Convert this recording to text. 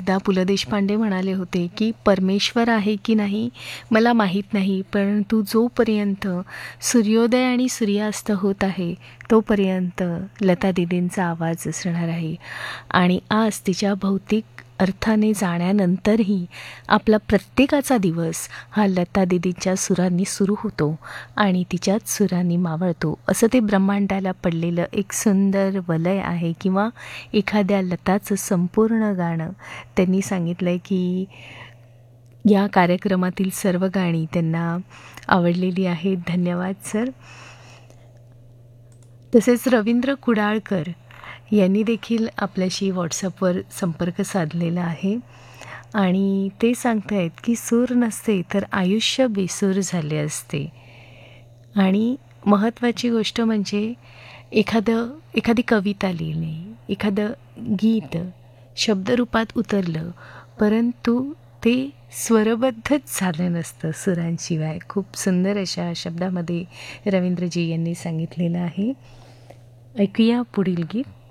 एकदा पु ल देशपांडे म्हणाले होते की परमेश्वर आहे की नाही मला माहीत नाही, परंतु जोपर्यंत सूर्योदय आणि सूर्यास्त होत आहे तोपर्यंत लता दीदींचा आवाज असणार आहे. आणि आज तिच्या भौतिक अर्थाने जाण्यानंतरही आपला प्रत्येकाचा दिवस हा लता दीदींच्या सुरांनी सुरू होतो आणि तिच्याच सुरांनी मावळतो, असं ते ब्रह्मांडाला पडलेलं एक सुंदर वलय आहे. किंवा एखाद्या लताचं संपूर्ण गाणं त्यांनी सांगितलं आहे की या कार्यक्रमातील सर्व गाणी त्यांना आवडलेली आहेत. धन्यवाद सर. तसेच रवींद्र कुडाळकर यांनी देखील आपल्याशी व्हॉट्सअपवर संपर्क साधलेला आहे आणि ते सांगत आहेत की सूर नसते तर आयुष्य बेसूर झाले असते. आणि महत्त्वाची गोष्ट म्हणजे एखादी कविता लिहिणे, एखादं गीत शब्दरूपात उतरलं परंतु ते स्वरबद्धच झालं नसतं सुरांशिवाय. खूप सुंदर अशा शब्दामध्ये रवींद्रजी यांनी सांगितलेलं आहे. ऐकूया पुढील गीत.